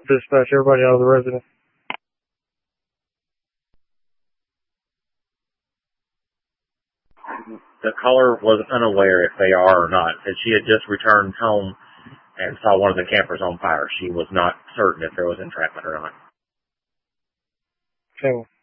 Dispatch everybody out of the residence. The caller was unaware if they are or not. Said she had just returned home and saw one of the campers on fire. She was not certain if there was entrapment or not. Okay.